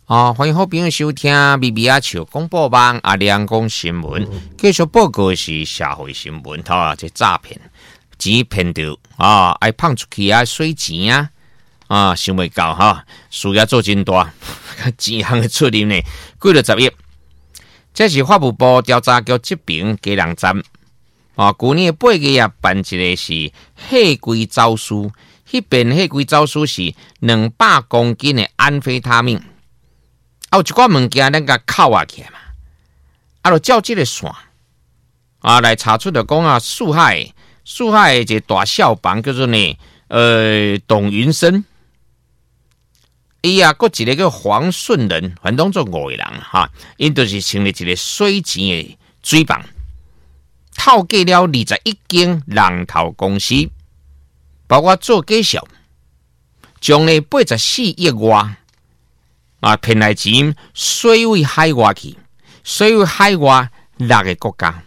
欢迎好朋友收听咪咪啊笑广播网阿亮讲新闻，继续报告的是社会新闻这诈骗钱骗到爱放出去水钱想袂到需要做真大，钱行的出入呢，几了10亿。这是法务部调查局这边基隆站去年8月办一个是黑龟走私，迄边黑龟走私是200公斤的安非他命。有一寡物件咱甲扣起来嘛，就照这个线来查出就讲树海一个大校房叫做呢董云生，伊搁一个叫黄顺仁，反正做5个人因就是成立一个水钱的水房，套价了21间龙头公司，包括做介绍，将呢84亿外。骗来钱水位海外去，水位海外6个国家。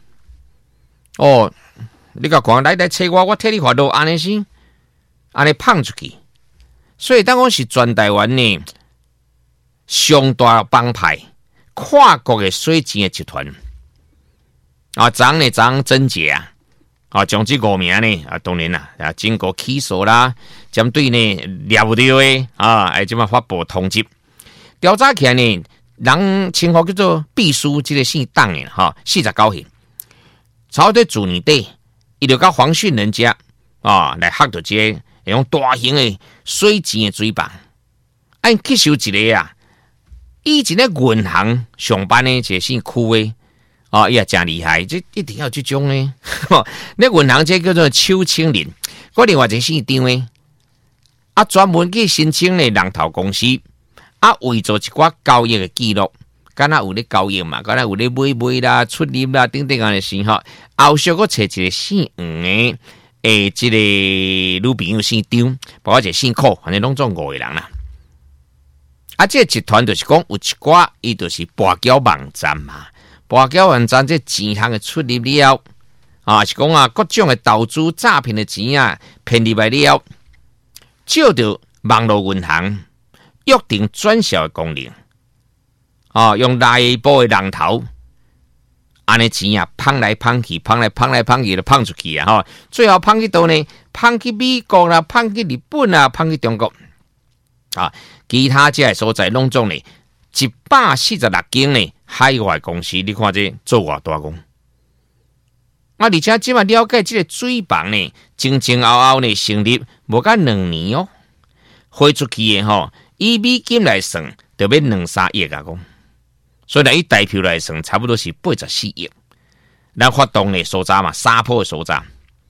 你甲讲来找我替你发落安尼先，安尼放出去。所以当讲是全台湾呢上大帮派跨国的水钱的集团。张真杰将这5名呢当然啦，经过起诉啦，针对呢抓不到的这么发布通缉。调查起来呢，人称呼叫做秘书，这个姓党的49岁，差不多去年底，伊就甲黄训人家来合到这个用大型的水钱的水房，去收一个以前在银行上班的一个姓区的伊也真厉害，这一定要这种呢。那银行这叫做邱清林，另外一个姓张的，专门去申请的龙头公司。为做一寡交易的记录，敢若有咧交易嘛，敢若有咧买啦、出入啦等等安尼事后续佫找一个姓黄的这个女朋友姓张，包括一个姓寇，反正拢做5个人啦。这个集团就是讲有一寡，伊就是跋筊网站嘛，跋筊网站这钱行的出入了是讲各种的投资诈骗的钱骗入来了，借着网络银行。约定转销的功能用内部的龙头安尼钱放来放去就放出去最后放去倒呢？放去美国啦，放去日本啦，放去中国其他这些所在拢总呢146间呢海外公司，你看这做偌大功而且即马了解这个水房呢，前后呢成立无到2年花出去的以美金来算，就要2-3亿讲，所以以代票来算，差不多是84亿。咱发动的所在嘛，3波的所在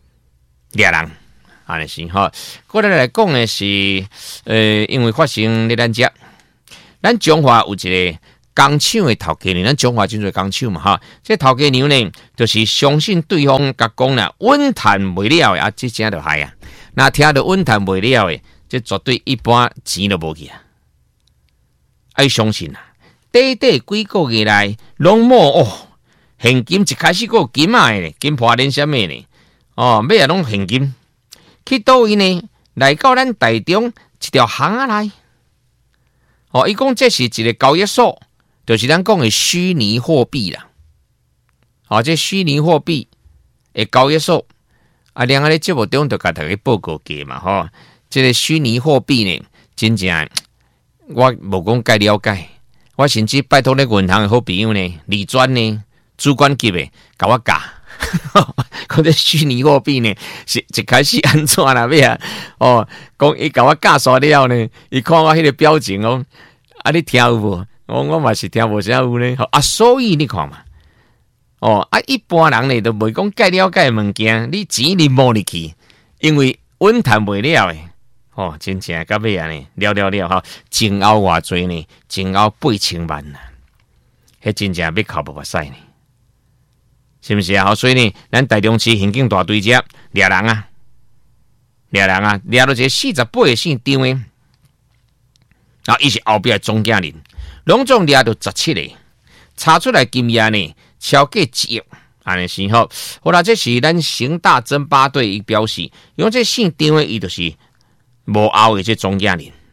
，2人安尼是过来讲的是，因为发生在咱中华有一个工厂的头家娘，咱中华真侪工厂嘛这头家娘呢，就是相信对方甲讲啦，稳赚袂了的这真就害那听到稳赚袂了的。这绝对一般钱都无去要相信短几个月来拢冇现金一开始还有金呢，金破连什么呢？尾拢现金去倒位呢？来到咱台中一条巷来伊讲这是一个交易所，就是咱讲的虚拟货币啦。这虚拟货币的交易所两个咧节目中就甲大家报告过嘛这个虚拟货币呢，真正我无讲介了解，我甚至拜托咧银行的好朋友呢，理专呢，主管级的，甲我教。讲这虚拟货币呢，是一开始安怎啦？讲伊甲我教煞了呢，伊看我迄个表情你听有无？我嘛是听无啥有呢。所以你看嘛，一般人呢都袂讲介了解物件，你钱你摸入去，因为稳赚袂了的。真正到尾呢，了前后偌济呢？前后8000万呐，迄真正要靠无法使呢，是不是所以呢，咱台中市刑警大队抓2人抓到一个48岁姓张的，伊是后壁的总经理，拢总抓到17个，查出来金额呢超过1亿。安尼是好啦，这是咱刑大侦八队伊表示，因为这姓张的伊就是无后的这总经理，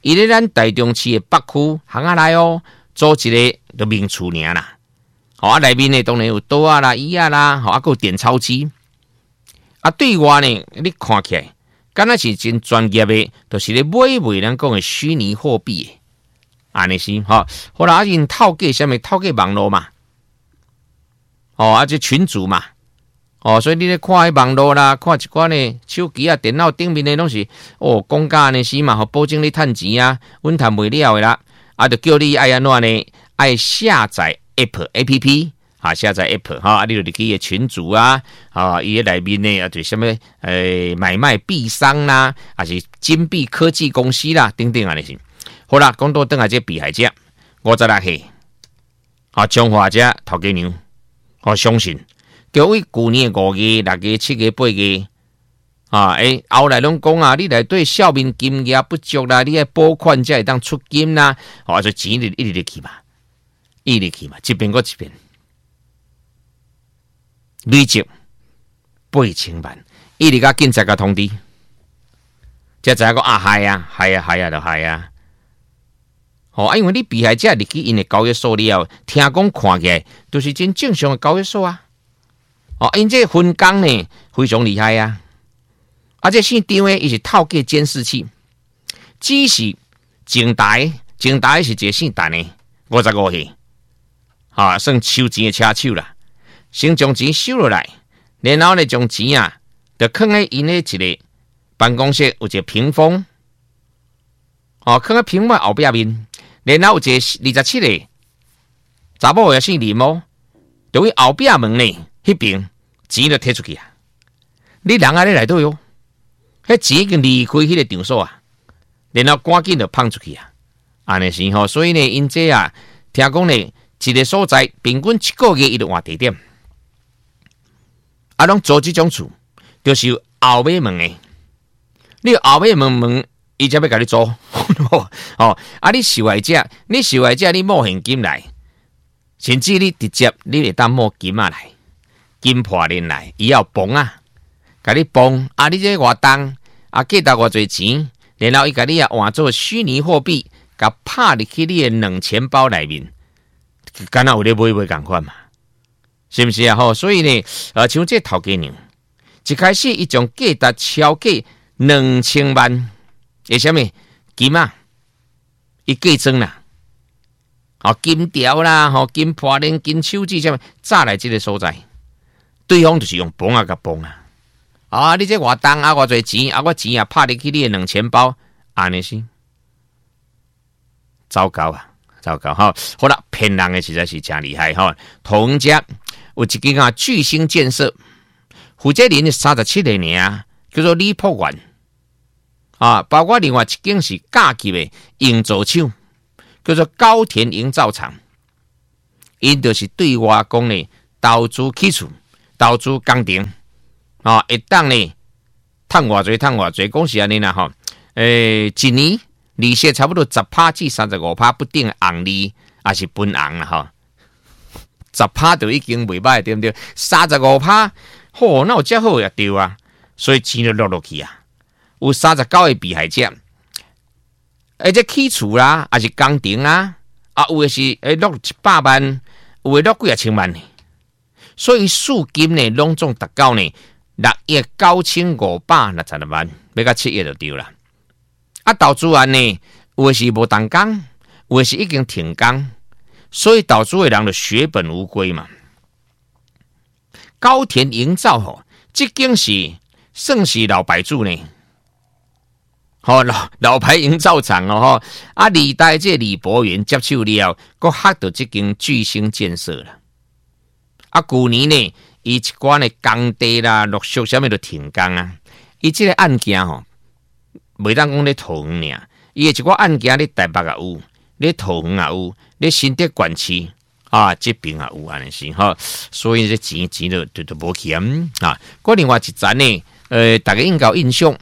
伊咧咱台中市的北区巷仔内哦，做一个的名厝尔啦。啊，内面呢当然有桌啊啦、椅啊啦，还有电草机。啊，对外呢，你看起来，敢若是真专业的，就是咧买咱讲的虚拟货币，安尼是吼。后来因透过什么？透过网络嘛，这群组嘛，所以你咧看迄网络啦，看一寡呢手机啊、电脑顶面的拢是讲价呢是嘛，吼，保证你趁钱啊，阮趁袂了的啦，就叫你爱安怎呢？爱下载 App。下载 App 你就入去伊群组啊，伊内面呢对什么买卖币商啦，还是金币科技公司啦等等安尼是。好啦，讲到等下这被害者56岁，彰化者头家娘，相信各位去年5月、6月、7月、8月后来拢讲你内对少年金额不足啦，你爱拨款才会当出金啦，就钱一直去嘛，一边过一边。累积8000万，一直甲警察甲通知，才知影讲害啊，就害啊。因为你被害者入去因的交易所了，听讲看起来都是真正常的交易所啊。因这分工呢非常厉害啊。这现场呢，伊是透过监视器，只是前台是一个姓陈的55岁，算收钱的车手啦。先将钱收落来，然后呢，将钱就放在因的一个办公室有一个屏风，放在屏风后壁面，然后有一个27个查某也姓林哦，就去后壁门呢，迄边钱就摕出去啊！你人咧内底哟，迄钱已经离开迄个场所啊，然后赶紧就放出去啊！安尼是吼，所以呢，因这听讲呢，一个所在平均1个月伊就换地点。拢做这种厝，就是有后尾门的。你后尾门，伊才要甲你做。你受害者，你冒现金来，甚至你直接你会当冒金来，金破链来，伊要崩啊，甲你崩你这活动价值偌侪钱，然后伊甲你换做虚拟货币，甲拍入去你的冷钱包内面，敢若有咧买共款嘛？是不是啊？所以呢，像这头家娘，一开始伊将价值超过2000万，为什么金伊计装啦，金条啦，金破链、金手指什么，炸来这个所在，对方就是用崩甲崩啊！你这活动偌侪钱我钱拍入去你的冷钱包，安尼是糟糕啊！好了，骗人的实在是真厉害同家有一间巨星建设，负责人37个人叫做李博元包括另外一间是甲级的营造厂，叫做高田营造厂。因就是对外讲呢，投资起厝，投资工程会当呢，赚偌济，讲是安尼啦一年利息差不多10%至35%不定的红利，还是分红啦10%就已经袂歹，对不对？35%，那有遮好也对啊，所以钱就落去啊。有39个被害者，这起厝啦，还是工程啦，有的是落100万，有的落几啊千万呢。所以数金呢，拢总达到呢69560万，要到7亿就对啦。投资案呢，有的是无动工，有的是已经停工，所以投资的人就血本无归嘛。高田营造这间是算是老牌主呢，老牌营造厂二代这李博元接手了，佮学到这间巨星建设了。去年呢，伊一寡呢工地啦，陆续什么都停工啊。伊这个案件袂当讲咧桃园尔，伊的一个案件咧台北也有，咧桃园也有，咧新竹县市这边也有安尼是所以这钱就无去另外一站呢，大家应该有印象，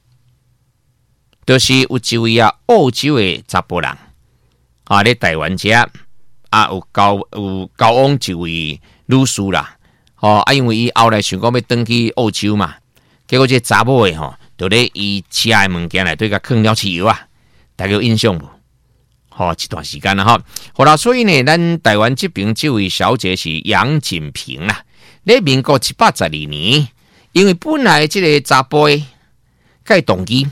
就是有一位澳洲的查甫人咧台湾遮有交往一位女士啦，因为伊后来想讲要登去澳洲嘛，结果这查某的就咧伊车的物件内底甲放了汽油大家有印象无？一段时间了哈。好啦，所以呢，咱台湾这边这位小姐是杨锦萍啦。在民国712年，因为本来这个查甫的，佮动机，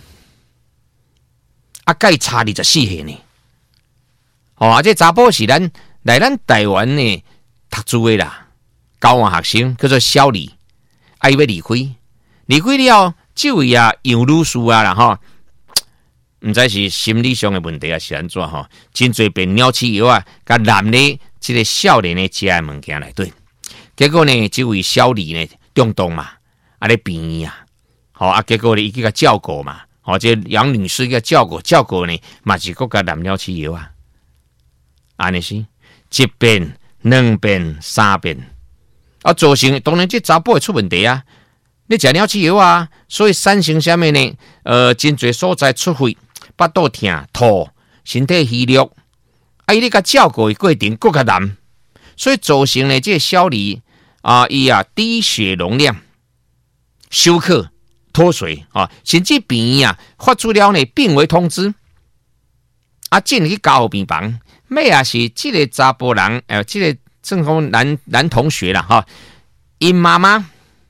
佮差24岁呢。这查甫是咱来咱台湾呢读书的啦，交换学生叫做小李，伊要离开了，这位杨女士啊啦哈。唔知是心理上的问题啊，是安怎吼？真侪变鸟鼠药啊，甲男的这个少年的食的物件来对，结果呢，这位小李呢中毒嘛，咧病院啊，结果呢伊去甲照顾嘛，这杨女士去照顾呢，嘛是国甲男鸟鼠药啊，安尼是一遍、两遍、三遍，造成当然这查甫会出问题啊，你食鸟鼠药啊，所以产生啥物呢？真侪所在出血。腹肚痛、吐、身体虚弱，伊咧甲照顾的过程更较难，所以造成呢这个小李伊低血容量、休克、脱水甚至病院发出了呢病危通知，进去加护病房，尾是这个查甫人，这个正方男同学啦哈，因妈妈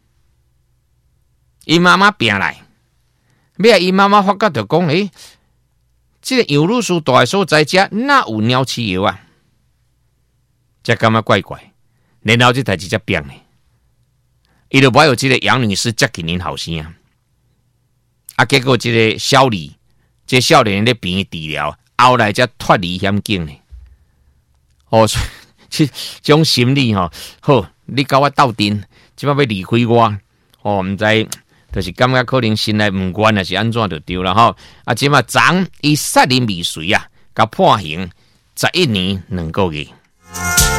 病来，尾因妈妈发觉就讲这个杨女士住的所在遮哪有鸟鼠药啊？才感觉怪怪，然后这代志才变呢。伊就不有这个杨女士接近因后生结果这个小李，这个少年咧病院治疗，后来才脱离险境呢。这种心理好，你甲我斗阵，即摆要离开我，唔知。就是感觉可能心内唔惯，还是安怎就对了哈。即马昨伊杀人未遂甲判刑11年2个月。